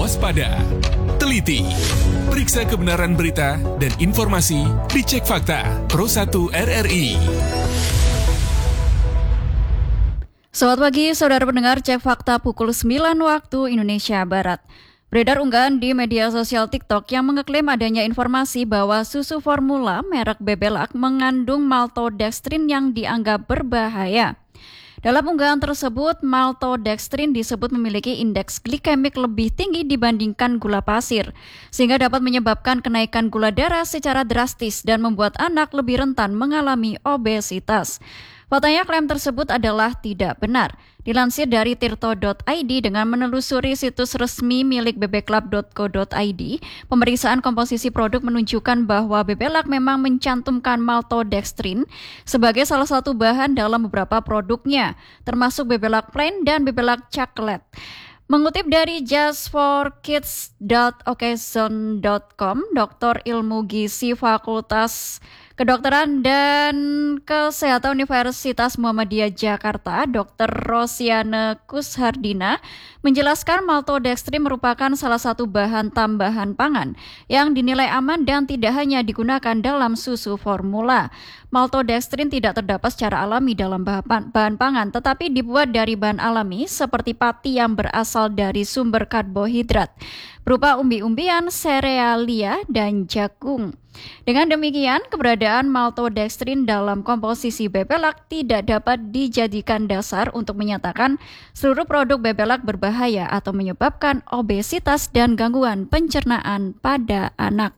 waspada, teliti, periksa kebenaran berita dan informasi di Cek Fakta Pro 1 RRI. Selamat pagi, saudara pendengar Cek Fakta pukul 9 waktu Indonesia Barat. Beredar unggahan di media sosial TikTok yang mengeklaim adanya informasi bahwa susu formula merek Bebelac mengandung maltodextrin yang dianggap berbahaya. Dalam unggahan tersebut, maltodextrin disebut memiliki indeks glikemik lebih tinggi dibandingkan gula pasir, sehingga dapat menyebabkan kenaikan gula darah secara drastis dan membuat anak lebih rentan mengalami obesitas. Faktanya klaim tersebut adalah tidak benar. Dilansir dari tirto.id dengan menelusuri situs resmi milik bbclub.co.id, pemeriksaan komposisi produk menunjukkan bahwa Bebelac memang mencantumkan maltodextrin sebagai salah satu bahan dalam beberapa produknya, termasuk Bebelac Plain dan Bebelac Chocolate. Mengutip dari justforkids.occasion.com, Dr. Ilmu Gizi Fakultas Kedokteran dan Kesehatan Universitas Muhammadiyah Jakarta, Dr. Rosiana Kushardina, menjelaskan maltodextrin merupakan salah satu bahan tambahan pangan yang dinilai aman dan tidak hanya digunakan dalam susu formula. Maltodextrin tidak terdapat secara alami dalam bahan pangan, tetapi dibuat dari bahan alami seperti pati yang berasal dari sumber karbohidrat, berupa umbi-umbian, serealia, dan jagung. Dengan demikian, keberadaan maltodextrin dalam komposisi Bebelac tidak dapat dijadikan dasar untuk menyatakan seluruh produk Bebelac berbahaya atau menyebabkan obesitas dan gangguan pencernaan pada anak.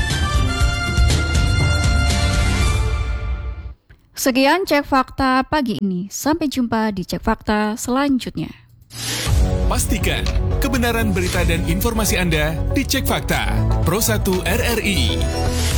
Sekian Cek Fakta pagi ini. Sampai jumpa di Cek Fakta selanjutnya. Pastikan kebenaran berita dan informasi Anda di Cek Fakta Pro 1 RRI.